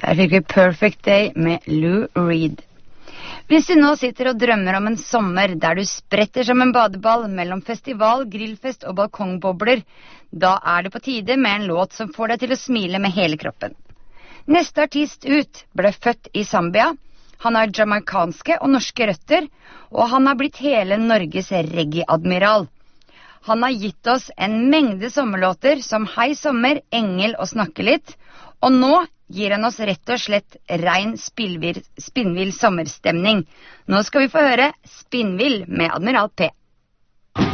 Her fikk vi Perfect Day med Lou Reed. Hvis du nå sitter og drømmer om en sommer der du spretter som en badeball mellom festival, grillfest og balkongbobler, da det på tide med en låt som får deg til å smile med hele kroppen. Neste artist ut ble født i Zambia. Han har jamaikanske og norske røtter, og han har blitt hele Norges reggae-admiral. Han har gitt oss en mengde sommerlåter som Hei Sommer, Engel og Snakke litt, og nå gir han oss rett og slett rein spinnvill sommerstemning. Nå skal vi få høre Spinnvill med Admiral P.